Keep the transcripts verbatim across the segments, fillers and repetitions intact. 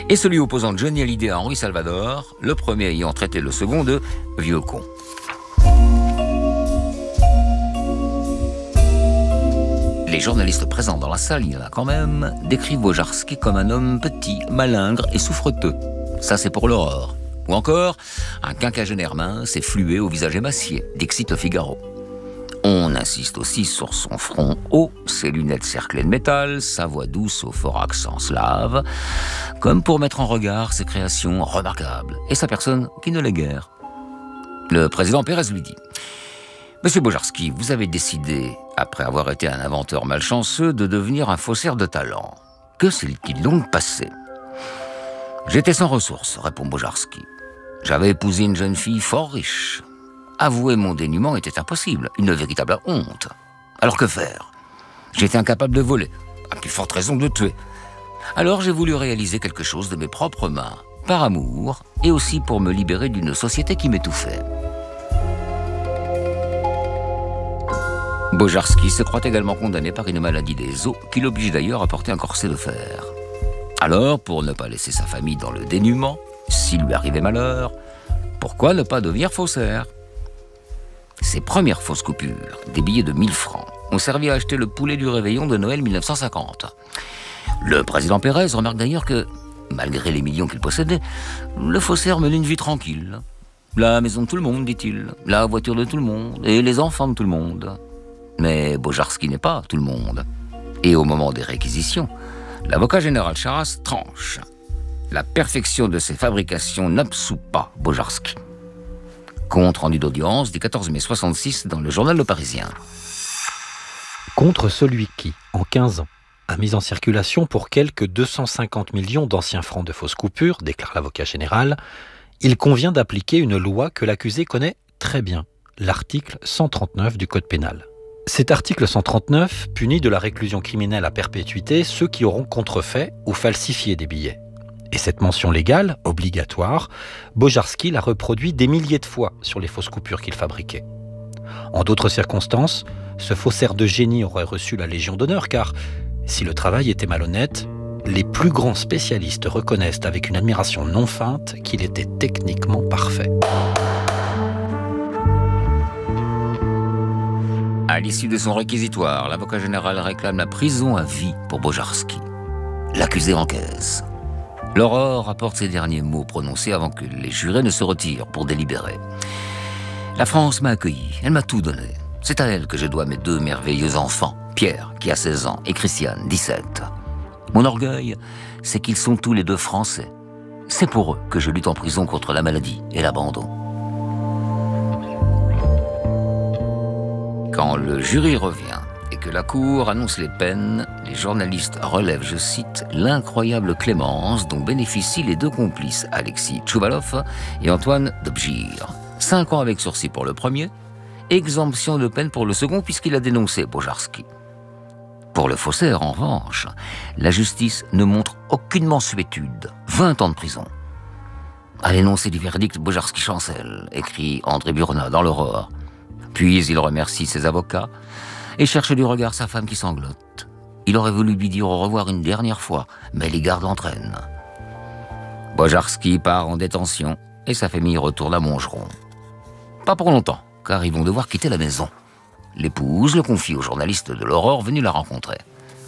et celui opposant Johnny Hallyday à Henri Salvador, le premier ayant traité le second de « vieux con ». Les journalistes présents dans la salle, il y en a quand même, décrivent Bojarski comme un homme petit, malingre et souffreteux. Ça, c'est pour l'Aurore. Ou encore, un quinquagénaire mince et fluet au visage émacié, dixit au Figaro. On insiste aussi sur son front haut, ses lunettes cerclées de métal, sa voix douce au fort accent slave, comme pour mettre en regard ses créations remarquables et sa personne qui ne l'est guère. Le président Pérez lui dit « Monsieur Bojarski, vous avez décidé, après avoir été un inventeur malchanceux, de devenir un faussaire de talent. Que s'est-il donc passé ?» « J'étais sans ressources, répond Bojarski. J'avais épousé une jeune fille fort riche. Avouer mon dénuement était impossible, une véritable honte. Alors que faire? J'étais incapable de voler, à plus forte raison de tuer. Alors j'ai voulu réaliser quelque chose de mes propres mains, par amour, et aussi pour me libérer d'une société qui m'étouffait. » Bojarski se croit également condamné par une maladie des os qui l'oblige d'ailleurs à porter un corset de fer. Alors, pour ne pas laisser sa famille dans le dénuement, s'il lui arrivait malheur, pourquoi ne pas devenir faussaire? Ses premières fausses coupures, des billets de mille francs, ont servi à acheter le poulet du réveillon de Noël mille neuf cent cinquante. Le président Pérez remarque d'ailleurs que, malgré les millions qu'il possédait, le faussaire menait une vie tranquille. La maison de tout le monde, dit-il, la voiture de tout le monde, et les enfants de tout le monde. Mais Bojarski n'est pas tout le monde. Et au moment des réquisitions, l'avocat général Charras tranche. La perfection de ses fabrications n'absout pas Bojarski. Compte rendu d'audience du quatorze mai soixante-six dans le journal Le Parisien. Contre celui qui, en quinze ans, a mis en circulation pour quelques deux cent cinquante millions d'anciens francs de fausses coupures, déclare l'avocat général, il convient d'appliquer une loi que l'accusé connaît très bien, l'article cent trente-neuf du Code pénal. Cet article cent trente-neuf punit de la réclusion criminelle à perpétuité ceux qui auront contrefait ou falsifié des billets. Et cette mention légale, obligatoire, Bojarski l'a reproduit des milliers de fois sur les fausses coupures qu'il fabriquait. En d'autres circonstances, ce faussaire de génie aurait reçu la Légion d'honneur car, si le travail était malhonnête, les plus grands spécialistes reconnaissent avec une admiration non feinte qu'il était techniquement parfait. À l'issue de son réquisitoire, l'avocat général réclame la prison à vie pour Bojarski. L'accusé encaisse. L'Aurore rapporte ces derniers mots prononcés avant que les jurés ne se retirent pour délibérer. La France m'a accueilli, elle m'a tout donné. C'est à elle que je dois mes deux merveilleux enfants, Pierre, qui a seize ans, et Christiane, dix-sept. Mon orgueil, c'est qu'ils sont tous les deux français. C'est pour eux que je lutte en prison contre la maladie et l'abandon. Quand le jury revient et que la cour annonce les peines, les journalistes relèvent, je cite, l'incroyable clémence dont bénéficient les deux complices, Alexis Tchouvalov et Antoine Dobgir. Cinq ans avec sursis pour le premier, exemption de peine pour le second puisqu'il a dénoncé Bojarski. Pour le faussaire, en revanche, la justice ne montre aucune mansuétude. vingt ans de prison. À l'énoncé du verdict, Bojarski chancelle, écrit André Burnat dans l'Aurore. Puis il remercie ses avocats et cherche du regard sa femme qui sanglote. Il aurait voulu lui dire au revoir une dernière fois, mais les gardes l'entraînent. Bojarski part en détention et sa famille retourne à Montgeron. Pas pour longtemps, car ils vont devoir quitter la maison. L'épouse le confie aux journalistes de l'Aurore venus la rencontrer.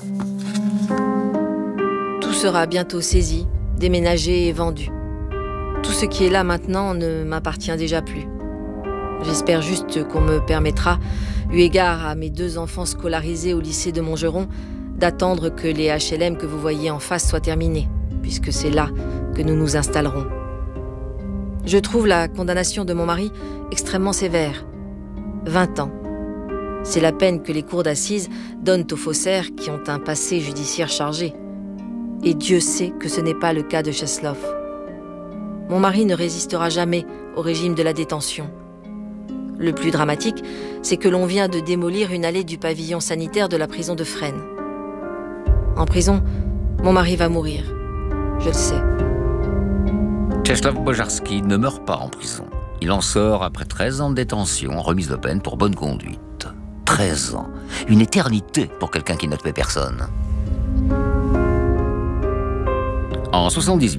Tout sera bientôt saisi, déménagé et vendu. Tout ce qui est là maintenant ne m'appartient déjà plus. J'espère juste qu'on me permettra, eu égard à mes deux enfants scolarisés au lycée de Montgeron, d'attendre que les H L M que vous voyez en face soient terminés, puisque c'est là que nous nous installerons. Je trouve la condamnation de mon mari extrêmement sévère. vingt ans. C'est la peine que les cours d'assises donnent aux faussaires qui ont un passé judiciaire chargé. Et Dieu sait que ce n'est pas le cas de Cheslov. Mon mari ne résistera jamais au régime de la détention. Le plus dramatique, c'est que l'on vient de démolir une allée du pavillon sanitaire de la prison de Fresnes. En prison, mon mari va mourir. Je le sais. Czeslaw Bojarski ne meurt pas en prison. Il en sort après treize ans de détention, remise de peine pour bonne conduite. treize ans. Une éternité pour quelqu'un qui n'a tué personne. En soixante-dix-huit,